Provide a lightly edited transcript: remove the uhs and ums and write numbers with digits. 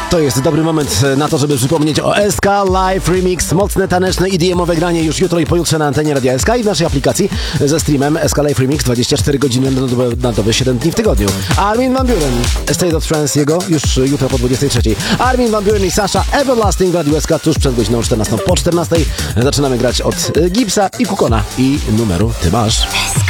To jest dobry moment na to, żeby przypomnieć o SK Live Remix. Mocne, taneczne, EDM-owe granie już jutro i pojutrze na antenie Radia SK i w naszej aplikacji ze streamem SK Live Remix 24 godziny na dobę 7 dni w tygodniu. Armin van Buuren, State of Trance jego już jutro po 23. Armin van Buuren i Sasha Everlasting w Radiu SK tuż przed godziną 14 po 14. Zaczynamy grać od Gipsa i Kukona i numeru Ty masz.